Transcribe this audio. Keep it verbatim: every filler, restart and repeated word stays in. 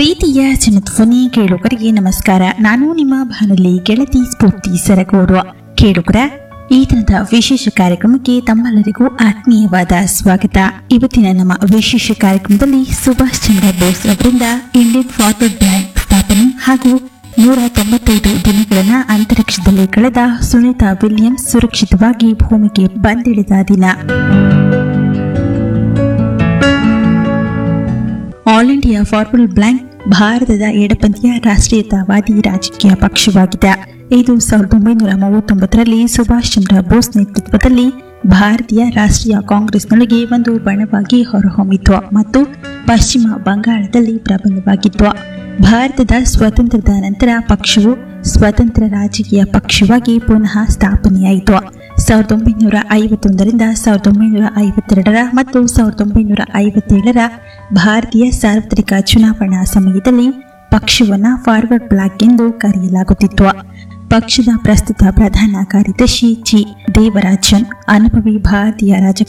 ಪ್ರೀತಿಯ ಜನಧ್ವನಿ ಕೇಳುಗರಿಗೆ ನಮಸ್ಕಾರ. ನಾನು ನಿಮ್ಮ ಬಾನುಲಿ ಗೆಳತಿ ಸ್ಫೂರ್ತಿ ಸರಗೂರು. ಕೇಳುಗರ ಈ ದಿನದ ವಿಶೇಷ ಕಾರ್ಯಕ್ರಮಕ್ಕೆ ತಮ್ಮೆಲ್ಲರಿಗೂ ಆತ್ಮೀಯವಾದ ಸ್ವಾಗತ. ಇವತ್ತಿನ ನಮ್ಮ ವಿಶೇಷ ಕಾರ್ಯಕ್ರಮದಲ್ಲಿ ಸುಭಾಷ್ ಚಂದ್ರ ಬೋಸ್ ಅವರಿಂದ ಇಂಡಿಯನ್ ಫಾರ್ವರ್ಡ್ ಬ್ಯಾಂಕ್ ಸ್ಥಾಪನೆ ಹಾಗೂ ನೂರ ತೊಂಬತ್ತೈದು ದಿನಗಳನ್ನ ಅಂತರಿಕ್ಷದಲ್ಲಿ ಕಳೆದ ಸುನೀತಾ ವಿಲಿಯಮ್ಸ್ ಸುರಕ್ಷಿತವಾಗಿ ಭೂಮಿಗೆ ಬಂದಿಳಿದ ದಿನ. ಆಲ್ ಇಂಡಿಯಾ ಫಾರ್ವರ್ಡ್ ಬ್ಯಾಂಕ್ ಭಾರತದ ಎಡಪಂಥೀಯ ರಾಷ್ಟ್ರೀಯತಾವಾದಿ ರಾಜಕೀಯ ಪಕ್ಷವಾಗಿದೆ. ಇದು ಸಾವಿರದ ಒಂಬೈನೂರ ಮೂವತ್ತೊಂಬತ್ತರಲ್ಲಿ ಸುಭಾಷ್ ಚಂದ್ರ ಬೋಸ್ ನೇತೃತ್ವದಲ್ಲಿ ಭಾರತೀಯ ರಾಷ್ಟ್ರೀಯ ಕಾಂಗ್ರೆಸ್ನೊಳಗೆ ಒಂದು ಬಣವಾಗಿ ಹೊರಹೊಮ್ಮಿತು ಮತ್ತು ಪಶ್ಚಿಮ ಬಂಗಾಳದಲ್ಲಿ ಪ್ರಬಲವಾಗಿತ್ತು. ಭಾರತದ ಸ್ವಾತಂತ್ರ್ಯದ ನಂತರ ಪಕ್ಷವು ಸ್ವತಂತ್ರ ರಾಜಕೀಯ ಪಕ್ಷವಾಗಿ ಪುನಃ ಸ್ಥಾಪನೆಯಾಯಿತು. ಸಾವಿರದ ಒಂಬೈನೂರ ಐವತ್ತೊಂದರಿಂದ ಸಾವಿರದ ಒಂಬೈನೂರ ಐವತ್ತೆರಡರ ಮತ್ತು ಸಾವಿರದ ಒಂಬೈನೂರ ಐವತ್ತೇಳರ ಭಾರತೀಯ ಸಾರ್ವತ್ರಿಕ ಚುನಾವಣಾ ಸಮಯದಲ್ಲಿ ಪಕ್ಷವನ್ನು ಫಾರ್ವರ್ಡ್ ಬ್ಲಾಕ್ ಎಂದು ಕರೆಯಲಾಗುತ್ತಿತ್ತು. ಪಕ್ಷದ ಪ್ರಸ್ತುತ ಪ್ರಧಾನ ಕಾರ್ಯದರ್ಶಿ ಜಿ ದೇವರಾಜನ್ ಅನುಭವಿ ಭಾರತೀಯ ರಾಜ